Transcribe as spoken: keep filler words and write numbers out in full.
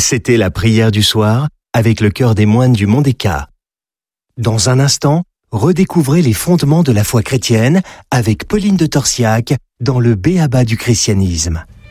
C'était la prière du soir avec le chœur des moines du Mont-des-Cats. Dans un instant, redécouvrez les fondements de la foi chrétienne avec Pauline de Torsiac dans le B A B A du christianisme.